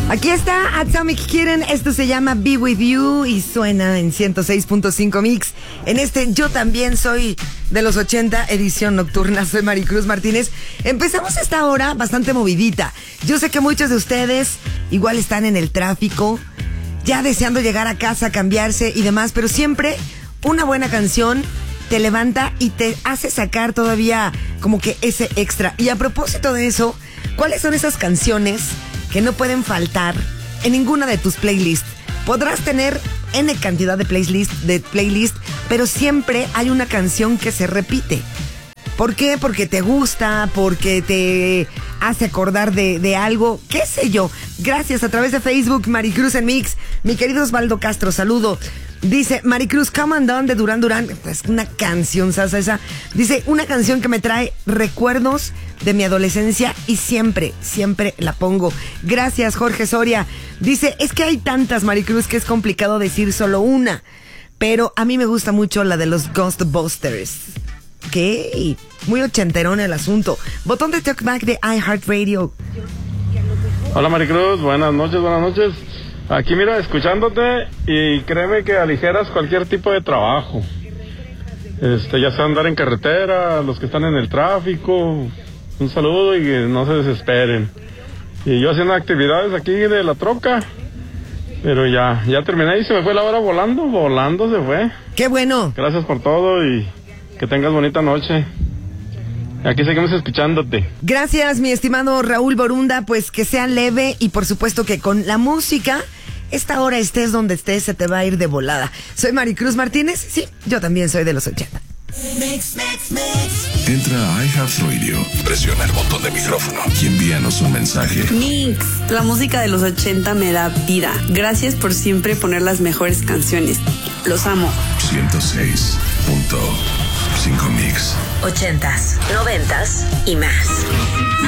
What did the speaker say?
Aquí está Atomic Kitten, esto se llama Be With You y suena en 106.5 Mix. En este Yo También Soy de los 80, edición nocturna, soy Maricruz Martínez. Empezamos esta hora bastante movidita. Yo sé que muchos de ustedes igual están en el tráfico, ya deseando llegar a casa, cambiarse y demás, pero siempre una buena canción te levanta y te hace sacar todavía como que ese extra. Y a propósito de eso, ¿cuáles son esas canciones que no pueden faltar en ninguna de tus playlists? Podrás tener N cantidad de playlist, pero siempre hay una canción que se repite. ¿Por qué? Porque te gusta, porque te hace acordar de algo, qué sé yo. Gracias a través de Facebook, Maricruz en Mix. Mi querido Osvaldo Castro, saludo. Dice, Maricruz, Come and Down de Duran Duran. Es una canción, sasa esa. Dice, una canción que me trae recuerdos de mi adolescencia y siempre la pongo. Gracias, Jorge Soria. Dice, es que hay tantas, Maricruz, que es complicado decir solo una. Pero a mí me gusta mucho la de los Ghostbusters. ¿Qué? Muy ochenterón el asunto. Botón de talkback de iHeartRadio. Hola, Maricruz, buenas noches. Aquí mira, escuchándote y créeme que aligeras cualquier tipo de trabajo. Ya sea andar en carretera, los que están en el tráfico, un saludo y que no se desesperen. Y yo haciendo actividades aquí de la troca, pero ya terminé y se me fue la hora volando se fue. ¡Qué bueno! Gracias por todo y que tengas bonita noche. Aquí seguimos escuchándote. Gracias, mi estimado Raúl Borunda, pues que sea leve y por supuesto que con la música, esta hora estés donde estés, se te va a ir de volada. Soy Maricruz Martínez, sí, yo también soy de los 80. Mix. Entra a iHeartRadio, presiona el botón de micrófono y envíanos un mensaje. Mix, la música de los 80 me da vida. Gracias por siempre poner las mejores canciones. Los amo. 106.5 Mix. 80s, 90s y más.